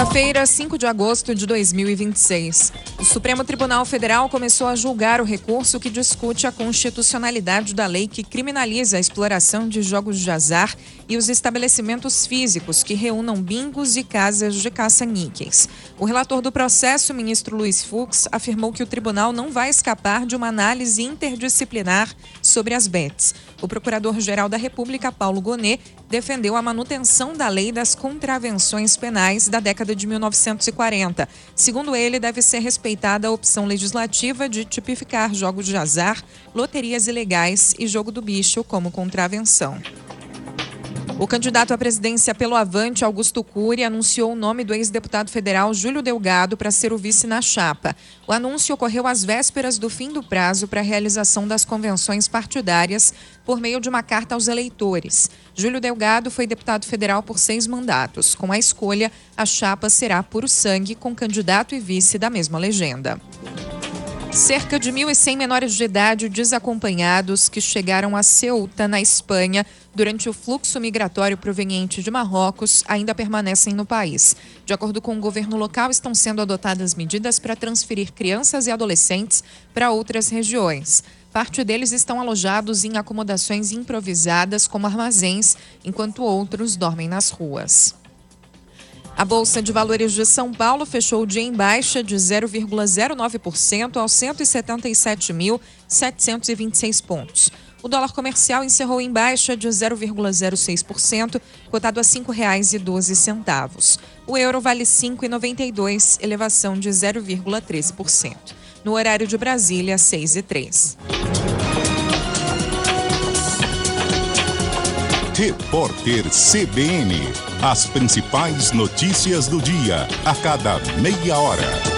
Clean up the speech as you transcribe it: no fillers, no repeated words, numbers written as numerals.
Quarta-feira, 5 de agosto de 2026. O Supremo Tribunal Federal começou a julgar o recurso que discute a constitucionalidade da lei que criminaliza a exploração de jogos de azar e os estabelecimentos físicos que reúnam bingos e casas de caça-níqueis. O relator do processo, ministro Luiz Fux, afirmou que o tribunal não vai escapar de uma análise interdisciplinar sobre as bets. O procurador-geral da República, Paulo Gonet, defendeu a manutenção da lei das contravenções penais da década de 1940. Segundo ele, deve ser respeitada a opção legislativa de tipificar jogos de azar, loterias ilegais e jogo do bicho como contravenção. O candidato à presidência pelo Avante, Augusto Cury, anunciou o nome do ex-deputado federal Júlio Delgado para ser o vice na chapa. O anúncio ocorreu às vésperas do fim do prazo para a realização das convenções partidárias por meio de uma carta aos eleitores. Júlio Delgado foi deputado federal por 6 mandatos. Com a escolha, a chapa será puro sangue com candidato e vice da mesma legenda. Cerca de 1.100 menores de idade desacompanhados que chegaram a Ceuta, na Espanha, durante o fluxo migratório proveniente de Marrocos, ainda permanecem no país. De acordo com o governo local, estão sendo adotadas medidas para transferir crianças e adolescentes para outras regiões. Parte deles estão alojados em acomodações improvisadas, como armazéns, enquanto outros dormem nas ruas. A Bolsa de Valores de São Paulo fechou o dia em baixa de 0,09% aos 177.726 pontos. O dólar comercial encerrou em baixa de 0,06%, cotado a R$ 5,12. O euro vale R$ 5,92, elevação de 0,13%. No horário de Brasília, 6h03. Repórter CBN. As principais notícias do dia, a cada meia hora.